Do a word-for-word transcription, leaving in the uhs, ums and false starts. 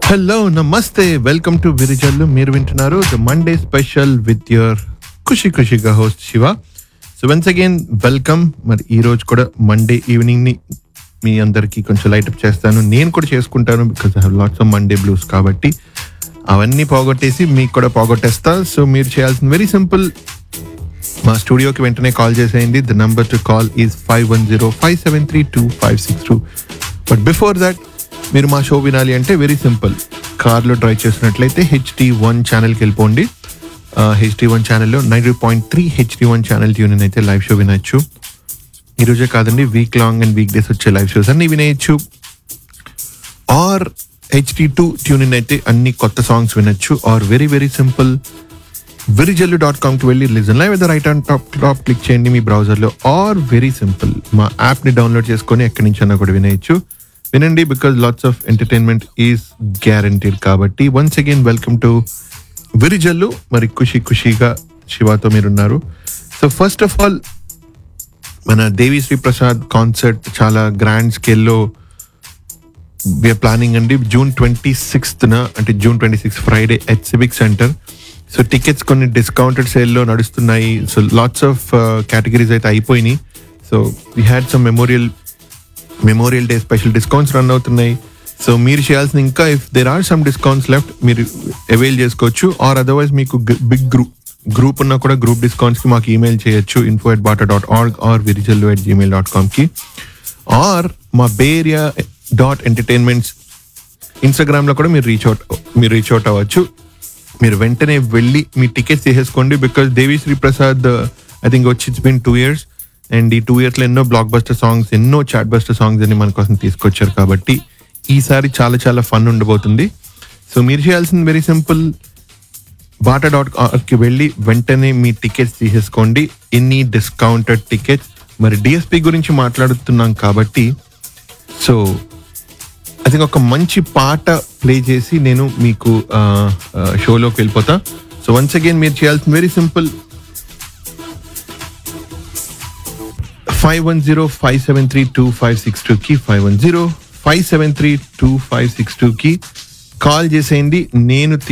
Hello నమస్తే welcome to Virijallu. మీరు వింటున్నారు the Monday special with your Kushi ఖుషిగా host Shiva. So once again welcome. మరి ఈ రోజు కూడా మండే ఈవినింగ్ ని మీ అందరికి కొంచెం లైటప్ చేస్తాను. నేను కూడా చేసుకుంటాను because I have lots of Monday blues. కాబట్టి అవన్నీ పోగొట్టేసి మీకు కూడా పోగొట్టేస్తా. సో మీరు చేయాల్సిన వెరీ సింపుల్, మా స్టూడియోకి వెంటనే కాల్ చేసేయండి. The number to call is five one zero five seven three two five six two. But before that మీరు మా షో వినాలి అంటే వెరీ సింపుల్. కార్లో డ్రైవ్ చేసినట్లయితే హెచ్డి వన్ ఛానల్కి వెళ్ళిపోండి. హెచ్డి వన్ ఛానల్లో ninety point three HD one channel tune అయితే లైవ్ షో వినొచ్చు. ఈరోజే కాదండి, week long and weak days వచ్చే లైవ్ షోస్ అన్ని వినేయచ్చు. ఆర్ హెచ్డి టూ ట్యూన్ అయితే అన్ని కొత్త సాంగ్స్ వినొచ్చు. Are very very simple, Virijallu dot కామ్కి వెళ్ళి listen live the right on top top click చేయండి మీ బ్రౌజర్లో. ఆర్ వెరీ సింపుల్, మా యాప్ని డౌన్లోడ్ చేసుకొని ఎక్కడి నుంచి అన్నా కూడా వినేయచ్చు. వినండి, because lots of entertainment is guaranteed. కాబట్టి once again welcome to Virijallu. మరి ఖుషి ఖుషిగా శివాతో మీరున్నారు. సో ఫస్ట్ ఆఫ్ ఆల్ మన దేవి శ్రీ ప్రసాద్ కాన్సర్ట్ చాలా గ్రాండ్ స్కేల్లో వీఆర్ ప్లానింగ్ అండి. జూన్ ట్వంటీ సిక్స్త్న అంటే June twenty sixth Friday at civic centre. So tickets కొన్ని డిస్కౌంటెడ్ సేల్లో నడుస్తున్నాయి. సో లాట్స్ ఆఫ్ కేటగిరీస్ అయితే అయిపోయినాయి. So we had some memorial memorial day special discounts run అవుతున్నాయి. సో మీరు చేయాల్సిన ఇంకా if there are some discounts left మీరు అవైల్ చేసుకోవచ్చు. ఆర్ అదర్వైజ్ మీకు బిగ్ గ్రూప్ గ్రూప్ ఉన్నా కూడా గ్రూప్ డిస్కౌంట్స్కి మాకు ఈమెయిల్ చేయొచ్చు. Info at Bata dot org are Virijallu at Gmail dot కామ్కి. Are మా బే ఏరియా డాట్ ఎంటర్టైన్మెంట్స్ ఇన్స్టాగ్రామ్లో కూడా మీరు రీచ్ అవుట్ మీరు రీచ్ అవుట్ అవ్వచ్చు. మీరు వెంటనే వెళ్ళి మీ టికెట్స్ తీసేసుకోండి. Because Devi Sri Prasad I think వచ్చి it's been two years and ఈ టూ ఇయర్స్లో ఎన్నో బ్లాక్ బస్టర్ సాంగ్స్, ఎన్నో చాట్ బస్టర్ సాంగ్స్ అని మన కోసం తీసుకొచ్చారు. కాబట్టి ఈసారి చాలా చాలా ఫన్ ఉండబోతుంది. సో మీరు చేయాల్సింది వెరీ సింపుల్, బాటా డాట్ కామ్కి వెళ్ళి వెంటనే మీ టికెట్స్ తీసేసుకోండి. ఎన్ని డిస్కౌంటెడ్ టికెట్స్. మరి డిఎస్పి గురించి మాట్లాడుతున్నాం కాబట్టి సో ఐ థింక్ ఒక మంచి పాట ప్లే చేసి నేను మీకు షోలోకి వెళ్ళిపోతా. సో వన్స్ అగైన్ మీరు చేయాల్సింది very simple, five one zero five seven three two five six టూకి five one zero five seven three two five six టూకి కాల్ చేసేయండి. నేను